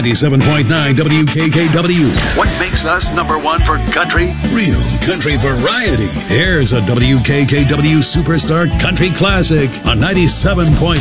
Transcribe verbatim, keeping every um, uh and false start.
ninety-seven point nine W K K W. What makes us number one for country? Real country variety. Here's a W K K W Superstar Country Classic on ninety-seven point